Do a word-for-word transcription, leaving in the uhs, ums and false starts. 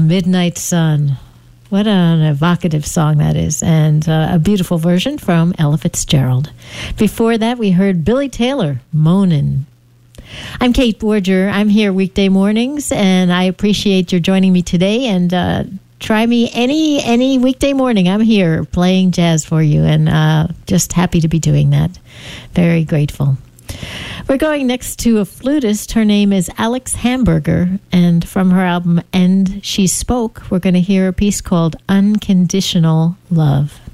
Midnight Sun. What an evocative song that is, and uh, a beautiful version from Ella Fitzgerald. Before that, we heard Billy Taylor, Moanin'. I'm Kate Borger. I'm here weekday mornings, and I appreciate your joining me today. And uh, try me any any weekday morning. I'm here playing jazz for you, and uh, just happy to be doing that. Very grateful. We're going next to a flutist. Her name is Alex Hamburger, and from her album And She Spoke, we're going to hear a piece called Unconditional Love.